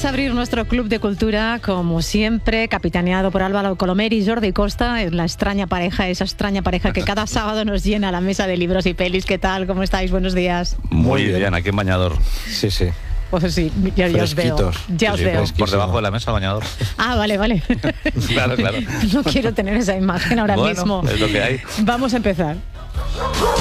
Vamos a abrir nuestro club de cultura, como siempre, capitaneado por Álvaro Colomer y Jordi Costa, es la extraña pareja, esa extraña pareja que cada sábado nos llena la mesa de libros y pelis. ¿Qué tal? ¿Cómo estáis? Buenos días. Muy bien, aquí en bañador. Sí, sí. Pues sí, ya os veo. Ya os veo. Por debajo de la mesa, bañador. Ah, vale. Claro. No quiero tener esa imagen ahora mismo. Es lo que hay. Vamos a empezar.